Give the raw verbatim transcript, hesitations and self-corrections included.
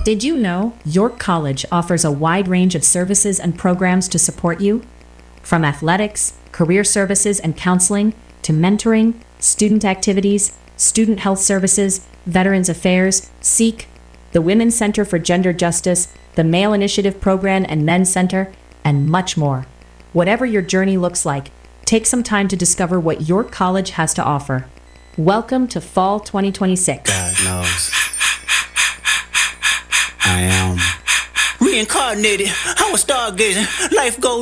Did you know York College offers a wide range of services and programs to support you? From athletics, career services and counseling, to mentoring, student activities, student health services, Veterans Affairs, SEEK, the Women's Center for Gender Justice, the Male Initiative Program and Men's Center, and much more. Whatever your journey looks like, take some time to discover what York College has to offer. Welcome to Fall twenty twenty-six. God knows. I am reincarnated. I was stargazing. Life goes